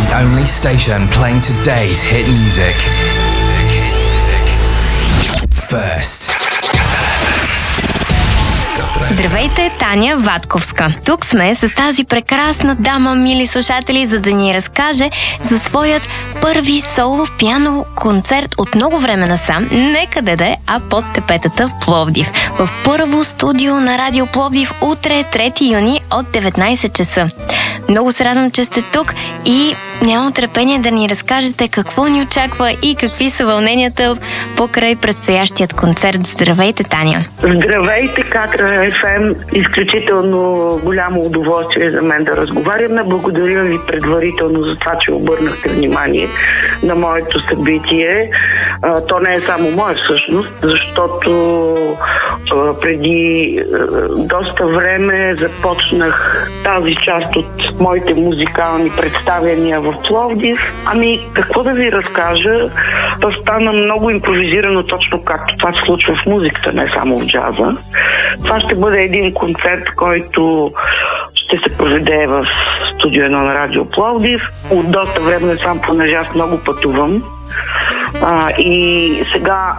only station playing today's hit music. First. Здравейте, Таня Ватковска. Тук сме с тази прекрасна дама, мили слушатели, за да ни разкаже за своят първи соло пиано концерт от много време насам. Не къде да е, а под тепетата в Пловдив. В първо студио на Радио Пловдив утре, 3 юни от 19 часа. Много се радвам, че сте тук и нямам търпение да ни разкажете какво ни очаква и какви са вълненията покрай предстоящият концерт. Здравейте, Таня! Здравейте, Катра ФМ! Изключително голямо удоволствие за мен да разговаряме. Благодаря ви предварително за това, че обърнахте внимание на моето събитие. То не е само мое всъщност, защото преди доста време започнах тази част от моите музикални представяния в Пловдив. Какво да ви разкажа? То стана много импровизирано, точно както това се случва в музиката, не само в джаза. Това ще бъде един концерт, който ще се проведе в студио 1 на Радио Пловдив. От доста време сам, понеже аз много пътувам. И сега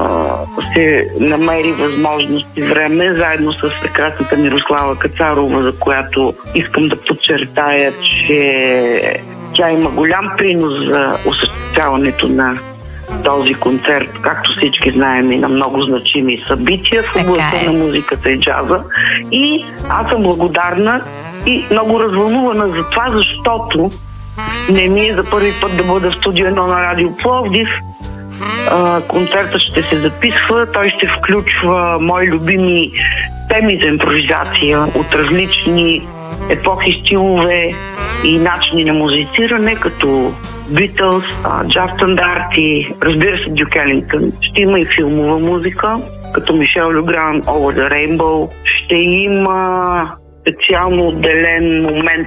се намери възможност и време, заедно с прекрасната Мирослава Кацарова, за която искам да подчертая, че тя има голям принос за осъществяването на този концерт, както всички знаем, и на много значими събития в областта на музиката и джаза. И аз съм благодарна и много развълнувана за това, защото не ми е за първи път да бъда в студио 1 на Радио Пловдив. Концертът ще се записва, той ще включва мои любими теми за импровизация от различни епохи, стилове и начини на музициране, като Beatles, джаз стандарти, разбира се, Дюк Елингтън. Ще има и филмова музика, като Мишел Люгран, Over the Rainbow. Ще има специално отделен момент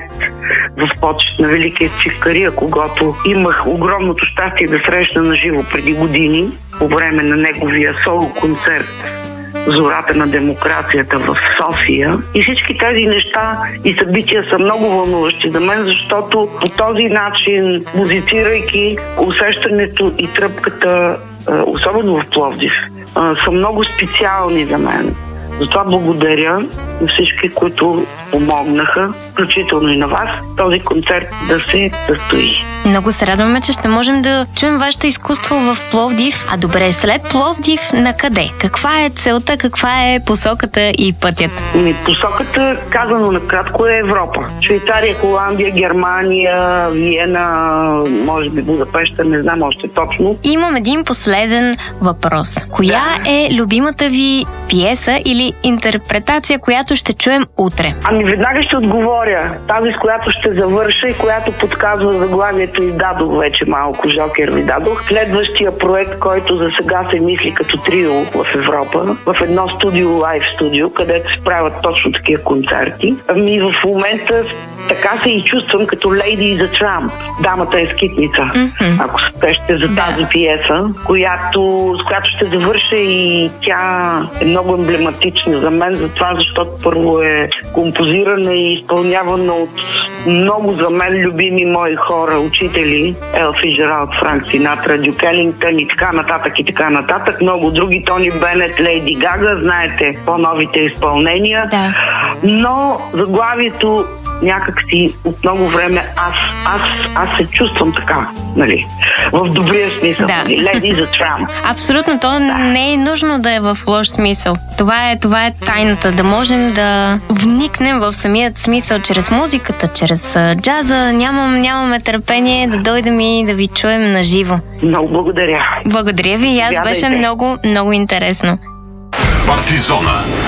в почет на великия Чикария, когато имах огромното щастие да срещна на живо преди години, по време на неговия соло концерт "Зората на демокрацията" в София. И всички тези неща и събития са много вълнуващи за мен, защото по този начин, музицирайки, усещането и тръпката, особено в Пловдив, са много специални за мен. Затова благодаря на всички, които помогнаха, включително и на вас, този концерт да се състои. Много се радваме, че ще можем да чуем вашето изкуство в Пловдив. А добре, след Пловдив на къде? Каква е целта, каква е посоката и пътят? Посоката, казано накратко, е Европа. Швейцария, Холандия, Германия, Виена, може би Будапеща, не знам още точно. Имам един последен въпрос. Коя е любимата ви пиеса или интерпретация, която ще чуем утре? Веднага ще отговоря. Тази, с която ще завърша и която подсказва заглавието, и дадох вече малко, жокер ви дадох. Следващия проект, който за сега се мисли като трио в Европа, в едно студио, лайв студио, където се правят точно такива концерти. В момента така се и чувствам като Lady is a Tramp. Дамата е скитница. Ако се сещате за тази пиеса, с която ще завърша, и тя е много емблематична за мен, защото първо е композирана и изпълнявана от много за мен любими мои хора, учители, Ел Фиджералд, Франк Синатра, Дюк Елингтън и така нататък и така нататък. Много други, Тони Бенет, Лейди Гага, знаете по-новите изпълнения. Да. Но заглавието някак си от много време аз се чувствам така, нали? В добрия смисъл. Lady is a Tramp. Абсолютно, то не е нужно да е в лош смисъл. Това е тайната, да можем да вникнем в самият смисъл чрез музиката, чрез джаза. Нямаме търпение да дойдем и да ви чуем на живо. Много благодаря. Благодаря ви, и аз беше много, много интересно. Партизона.